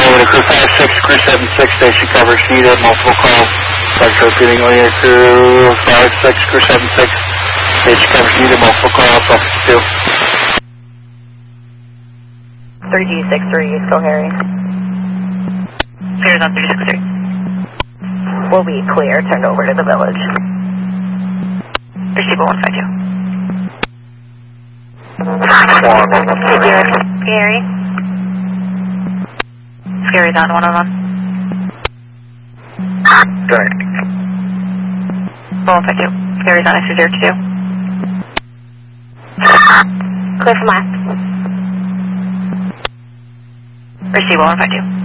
over to crew 56, crew 76, station coverage needed, multiple calls. Flight repeating linear crew 56, crew 76, station coverage needed, multiple calls, officer 2. 3G63, go Harry. Cleared on 363. We'll be clear, turned over to the village. Receiver 152. Gary. Gary's on 111. Good. 152. Gary's on SU02. Clear from left. Receiver 152.